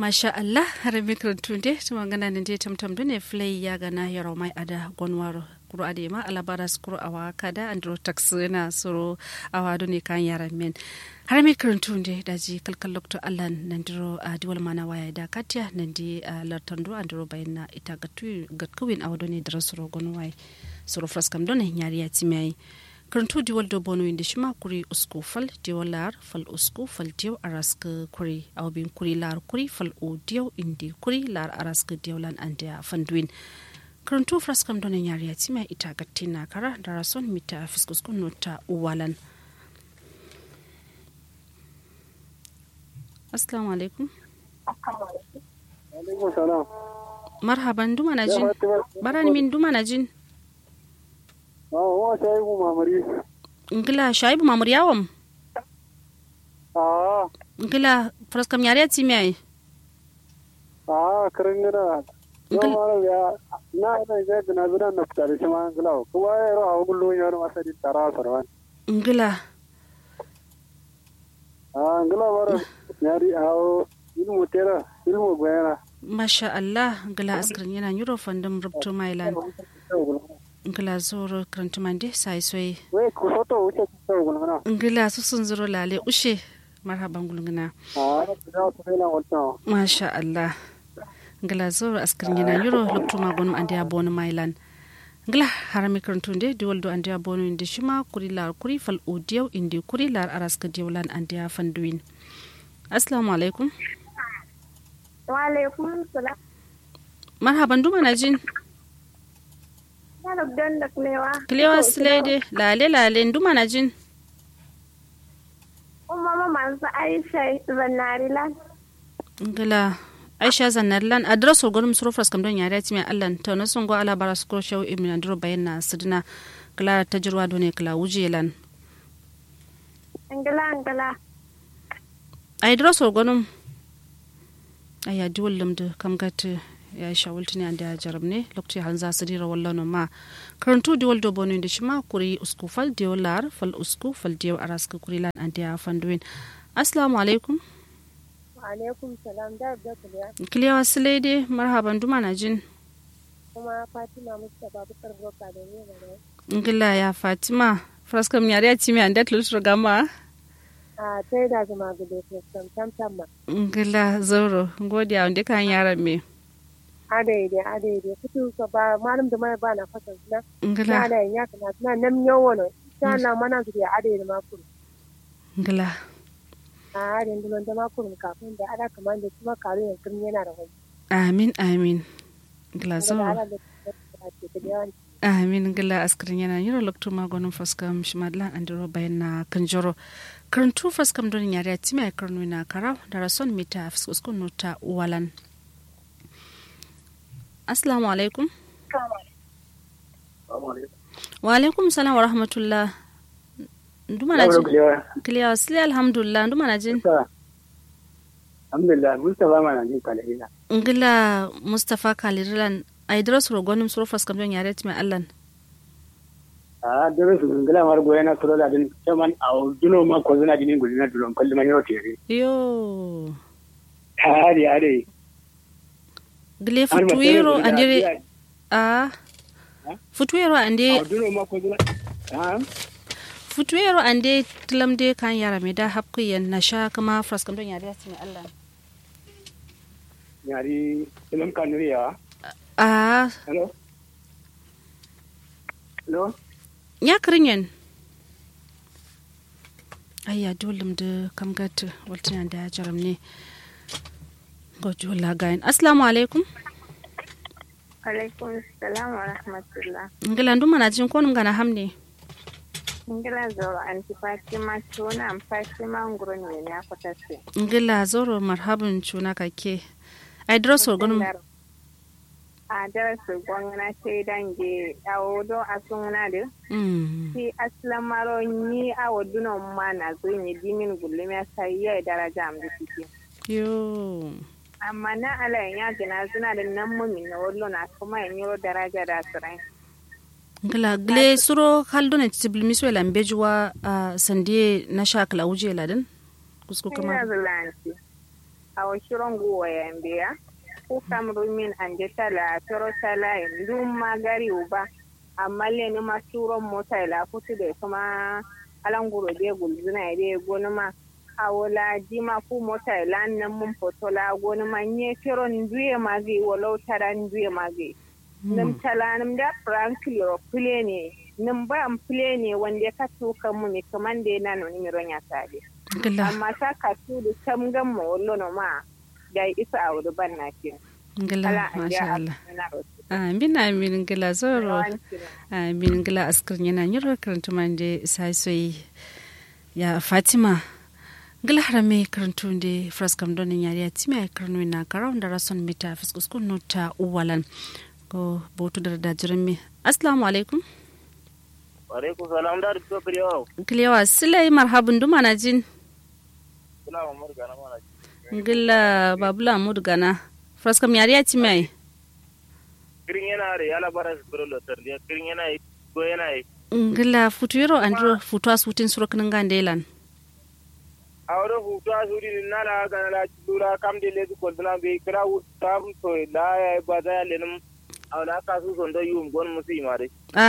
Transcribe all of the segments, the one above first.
Masha Allah har mikron tunde tuma gana ninde tamtam dune flay ya gana yaro mai ada gonwaro kuro ade ma alabaras kuro awa kada andro taxina suru awa dune kan yaran men har mikron tunde daji kalkal lokto Allah nandiro diwal mana waya da katya nandi lartando andro bayna ita gatkuwin awdone drasuro gonwai suru fraskam done nyari ya timai karantu diwal do bonu inde shima kuri usku fal diwalar fal usku fal diw arask kuri awbin kuri lar kuri fal o diw indi kuri lar arask diwalan ande fanduin karantu fraskam don nyari yatima ita gattina kara darason mita fiskus kun nota uwalan. Assalamu alaikum. Alaikum salam. Marhaban duma najin barani min duma najin wa Shaibu Mamuri. Ngila Shaibu Mamuri yawam. Ngila fraskam yari yatima ai. Karangana. Ya na ina na bina na fitare shi ma ngila. Kuwa ya ro hawo gullo ya ro asadi tara sarwan. Ngila. Ngila bara yari hawo ilmu tera ilmu goyana. Masha Allah ngila askrin yana yuro fandum rubto mailan. Ngila zoro krantumande sai soy. We ku soto uche ku gulgana. Ngila susun zoro lale ushe marhaban gulgana. Masha Allah. Ngila zoro askrin yana yuro rubto magonum ande abonu mailan. Ngila harami krantunde diwaldo ande abonu inde shima kuri lar kuri fal odiyaw inde kuri lar araska diwalan ande fanduin. Assalamu alaikum. Wa alaikum salam. Marhaban duma najin. Yana don da Kilewa Slade lale nduma na jin. Umma mansa Aisha Zannarilan. Ngala Aisha Zannarilan adreso gonum surofras kam don yare ti mai Allah to no songo ala baras ko shaw ibn andro bayna sidina kala tajruwa done kala wujelan. Ngala. Ai adreso gonum aya duwallum de kam gati ya shawultini anda jarabne lokti hanza sidira wallano ma karantu diwal do bonu inde shima kuri usku fal diwalar fal usku fal diw araska kuri lan anda fanduin. Assalamu alaikum. Wa alaikum salam da Kiliya Wasilede marhaban duma na jin. Kuma Fatima Mustafa Bukar Boka da ne bare. Ngila ya Fatima fraskam yare ya timi anda tlutur gama. Sai da zama gude tam. Ngila zoro godiya wanda kan yaran me. Adaide kutu ka ba malam da mai ba na fatan na Ngila da ya kana na nam yawono sana mana su da adaide ma kuru Ngila adaide dun da ma kuru kafin da ada kaman da kuma karu yankin yana da amin wani Ngila zoro amin Ngila askrin yana yiro lokto magonum faskam shimadla andiro bayna kanjoro karantu faskam don yare timi karnu na karaw darason mita fiskuskun nota walan. Assalamu alaikum. Wa alaikum salam wa rahmatullah. Nduma na jin. Kiliya wasili alhamdulillah nduma na jin. Alhamdulillah Mustafa mana jin kalila. Ngila Mustafa Kalilan ai darasu rogonim surofas kam don yare ti mai Allah. Darasu ngila mar goyana suro da din chaman aw duno ma ko zuna dinin gudina dulon kalli man yote. Yo. Ari. Gile futuiro andere futuiro ande futuiro ande tlamde kan yara me da hapkiyan na sha kama fraskam don yare ti mai Allah. Yari tlam kanuriya. Hello? Ya kirinyen. Ayya dolum da kamgat waltina da jaram ne. Gojo lagayin. Assalamu alaikum. alaikum salam wa rahmatullah. Ngila nduma na jin konum gana hamne. Ngila zoro anti Fatima tuna Fatima nguro ne ya kwatase. Ngila zoro marhaban tuna kake. Ai droso gonum a darasu gwamna ce dange a do a suna da si aslamaro ni a wadunan ma na zo ne dimin gullum ya sai ya daraja am da suke yo amma na alayin ya gina suna da nan mummin na wallo na kuma yin yiro daraja da tsirai ngala gle suro kaldone tibil miswe lambejuwa sandie na shakla uje ladan kusko kama a washiron guwa yambiya ko kamrumin an je tala toro tala dum magari uba amma le ni masuron mota la kutu da kuma alanguro de gulzuna de gonuma awola jima fu mota la nan mun fotola gonuma nye kiron duye magi walau taran duye magi nam tala nam da frankly ro plane nam ba am plane wanda ka tuka mu ne kaman da na no ni ronya tade amma ta ka tu da tamgan mu wallo no ma da isa awdu bannakin ngala masha Allah amin ngala zoro amin ngala askar yana nyiro karantu mande sai ya Fatima ngala harame karantu de fraskam don yari atimi karnu na karam da rason mita fiskuskun nota uwalan ko botu da jirmi. Assalamu alaikum. Wa alaikum salam da to kriyo kliyawa silai marhabun duma na jin kula mamur gana mana ngala babula mudgana fraskam yari atimi ai kirin yana re yala baras bro lotar dia kirin yana go yana ngala futuro andro futwa sutin surokin gandelan awro futwa suri nala gana la dura kam de le ko dana be kra tam to la ya bada lenum awla ka su sondo yum gon musi mare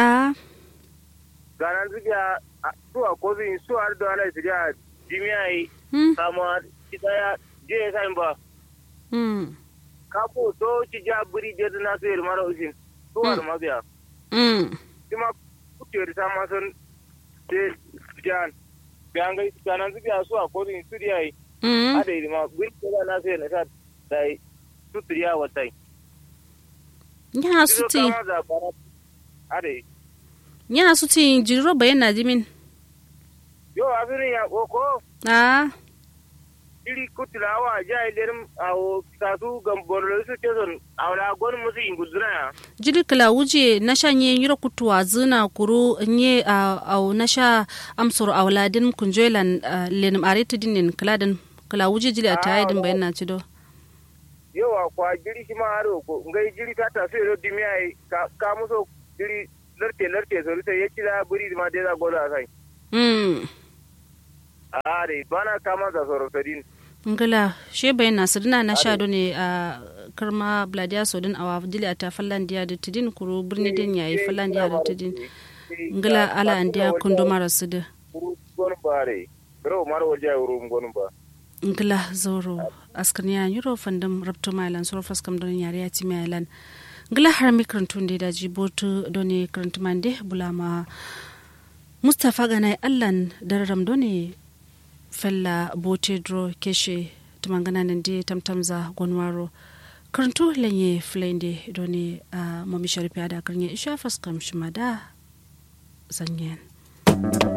ganan zuga to ko bi su ar do ala sidia jimiai sama kitaya je sai ba kapo to ci jaburi je na so mara usin to ar mabiya kuma kutir sama son te jan ganga ganan zuga su ko bi su dai ade ma guri na so na ta dai su triya watai nya suti jiro bayana jimin yo afirin ya koko iri kutulawa ja ilerim awo kasu gambolo su keson awla gon musu inguduna ya jiri kala wuje nasha nye yiro kutuwa zina kuru nye aw nasha amsur awladin kunjoilan lenim aritidin kaladan kala wuje jili atayidin bayana cido yawa kwa jiri shi ma haro ko ngai jiri ta tafi ro dimiya ka muso jiri larte so rita yaki da buri ma dai za goda sai are bana kama da sorotadin ngala she bayna sirna na shado ne a karma bladiya sodin awa dili ata fallandiya da tidin kuru birni din yayi fallandiya da tidin ngala ala andiya kundo mara sudu gon bare ro maro waje rum gon ba ngala zoro askaniya yuro fandam rabto mailan soro faskam don yari ya ti mailan ngala har mikrantun da jibotu doni krantmande bulama Mustafa ganai allan dararam doni fella bote dro keshe tumangana nande tamtamza gonwaro karantu lenye flende doni mami sharifi ada karnya isha faskam shimada zanyen